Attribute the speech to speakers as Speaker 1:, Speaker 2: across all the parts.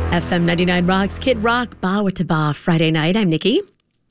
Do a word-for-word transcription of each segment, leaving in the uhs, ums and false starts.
Speaker 1: F M ninety-nine Rocks, Kid Rock, Bawa to Ba, Friday night. I'm Nikki.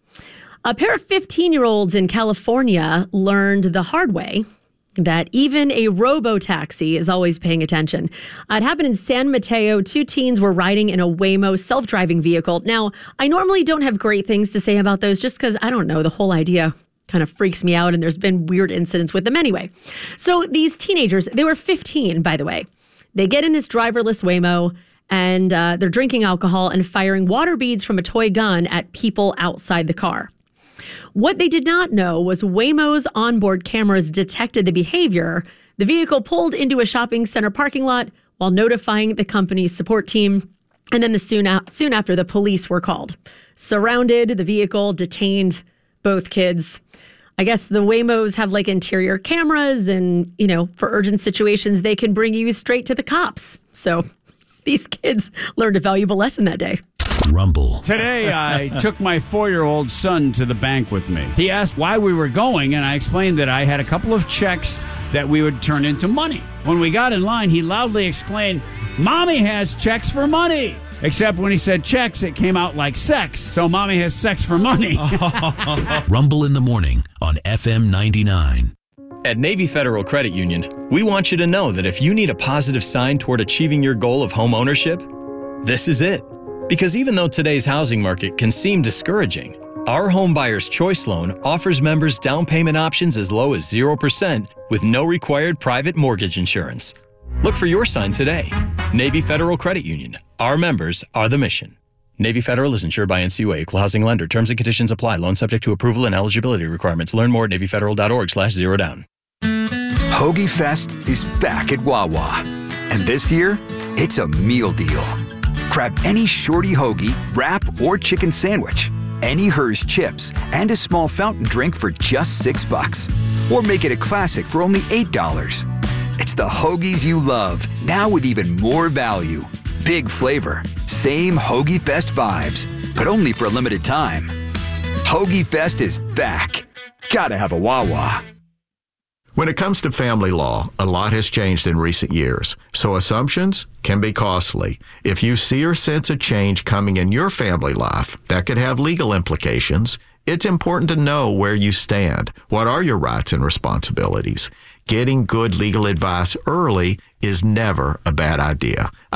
Speaker 1: A pair of fifteen-year-olds in California learned the hard way that even a robo-taxi is always paying attention. It happened in San Mateo. Two teens were riding in a Waymo self-driving vehicle. Now, I normally don't have great things to say about those just because, I don't know, the whole idea kind of freaks me out, and there's been weird incidents with them anyway. So these teenagers, they were fifteen, by the way. They get in this driverless Waymo, and uh, they're drinking alcohol and firing water beads from a toy gun at people outside the car. What they did not know was Waymo's onboard cameras detected the behavior. The vehicle pulled into a shopping center parking lot while notifying the company's support team. And then the soon, a- soon after, the police were called. Surrounded the vehicle, detained both kids. I guess the Waymos have like interior cameras and, you know, for urgent situations, they can bring you straight to the cops. So these kids learned a valuable lesson that day.
Speaker 2: Rumble.
Speaker 3: Today, I took my four-year-old son to the bank with me. He asked why we were going, and I explained that I had a couple of checks that we would turn into money. When we got in line, he loudly exclaimed, "Mommy has checks for money." Except when he said checks, it came out like sex. So Mommy has sex for money.
Speaker 2: Rumble in the morning on F M ninety-nine.
Speaker 4: At Navy Federal Credit Union, we want you to know that if you need a positive sign toward achieving your goal of home ownership, this is it. Because even though today's housing market can seem discouraging, our Home Buyer's Choice Loan offers members down payment options as low as zero percent with no required private mortgage insurance. Look for your sign today. Navy Federal Credit Union. Our members are the mission. Navy Federal is insured by N C U A, Equal Housing Lender. Terms and conditions apply. Loan subject to approval and eligibility requirements. Learn more at navy federal dot org slash zero down.
Speaker 5: Hoagie Fest is back at Wawa. And this year, it's a meal deal. Grab any shorty hoagie, wrap, or chicken sandwich, any Hers chips, and a small fountain drink for just six bucks. Or make it a classic for only eight dollars. It's the hoagies you love, now with even more value. Big flavor, same Hoagie Fest vibes, but only for a limited time. Hoagie Fest is back. Gotta have a Wawa.
Speaker 6: When it comes to family law, a lot has changed in recent years, so assumptions can be costly. If you see or sense a change coming in your family life that could have legal implications, it's important to know where you stand. What are your rights and responsibilities? Getting good legal advice early is never a bad idea.